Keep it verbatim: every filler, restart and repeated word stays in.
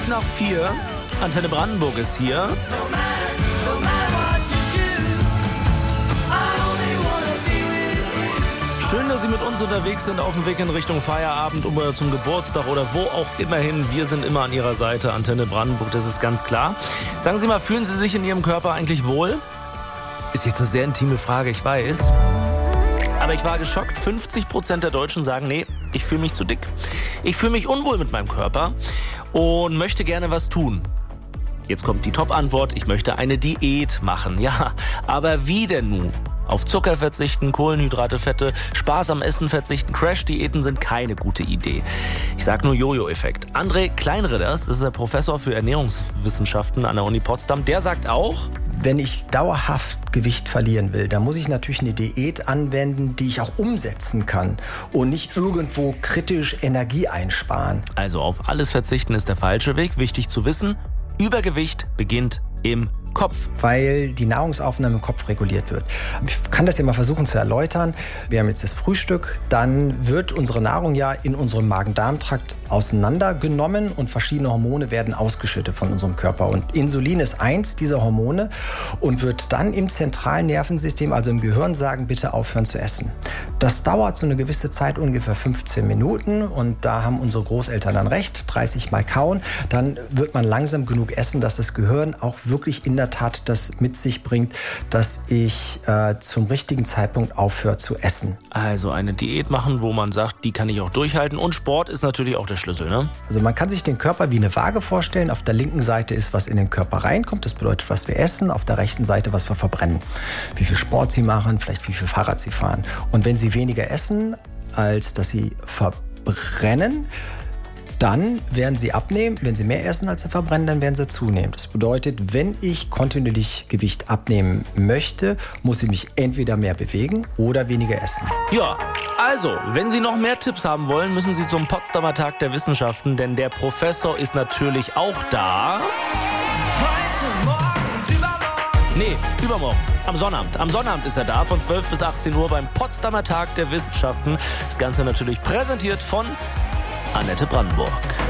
Fünf nach vier. Antenne Brandenburg ist hier. Schön, dass Sie mit uns unterwegs sind auf dem Weg in Richtung Feierabend oder zum Geburtstag oder wo auch immer hin. Wir sind immer an Ihrer Seite, Antenne Brandenburg, das ist ganz klar. Sagen Sie mal, fühlen Sie sich in Ihrem Körper eigentlich wohl? Ist jetzt eine sehr intime Frage, ich weiß. Aber ich war geschockt. fünfzig Prozent der Deutschen sagen, nee, ich fühle mich zu dick. Ich fühle mich unwohl mit meinem Körper und möchte gerne was tun. Jetzt kommt die Top-Antwort, ich möchte eine Diät machen. Ja, aber wie denn nun? Auf Zucker verzichten, Kohlenhydrate, Fette, Spaß am Essen verzichten, Crash-Diäten sind keine gute Idee. Ich sag nur Jojo-Effekt. André Kleinridders, das ist der Professor für Ernährungswissenschaften an der Uni Potsdam, der sagt auch, wenn ich dauerhaft Gewicht verlieren will, dann muss ich natürlich eine Diät anwenden, die ich auch umsetzen kann und nicht irgendwo kritisch Energie einsparen. Also auf alles verzichten ist der falsche Weg. Wichtig zu wissen, Übergewicht beginnt im Kopf. Weil die Nahrungsaufnahme im Kopf reguliert wird. Ich kann das ja mal versuchen zu erläutern. Wir haben jetzt das Frühstück, dann wird unsere Nahrung ja in unserem Magen-Darm-Trakt auseinandergenommen und verschiedene Hormone werden ausgeschüttet von unserem Körper. Und Insulin ist eins dieser Hormone und wird dann im zentralen Nervensystem, also im Gehirn, sagen, bitte aufhören zu essen. Das dauert so eine gewisse Zeit, ungefähr fünfzehn Minuten und da haben unsere Großeltern dann recht, dreißig Mal kauen, dann wird man langsam genug essen, dass das Gehirn auch wirklich in der Tat das mit sich bringt, dass ich äh, zum richtigen Zeitpunkt aufhöre zu essen. Also eine Diät machen, wo man sagt, die kann ich auch durchhalten und Sport ist natürlich auch der Schlüssel, ne? Also man kann sich den Körper wie eine Waage vorstellen. Auf der linken Seite ist, was in den Körper reinkommt, das bedeutet, was wir essen. Auf der rechten Seite, was wir verbrennen. Wie viel Sport Sie machen, vielleicht wie viel Fahrrad Sie fahren. Und wenn Sie weniger essen, als dass Sie verbrennen, dann werden Sie abnehmen. Wenn Sie mehr essen, als Sie verbrennen, dann werden Sie zunehmen. Das bedeutet, wenn ich kontinuierlich Gewicht abnehmen möchte, muss ich mich entweder mehr bewegen oder weniger essen. Ja, also, wenn Sie noch mehr Tipps haben wollen, müssen Sie zum Potsdamer Tag der Wissenschaften, denn der Professor ist natürlich auch da. Heute, morgen, übermorgen. Nee, übermorgen. Am Sonnabend. Am Sonnabend ist er da, von zwölf bis achtzehn Uhr beim Potsdamer Tag der Wissenschaften. Das Ganze natürlich präsentiert von Annette Brandenburg.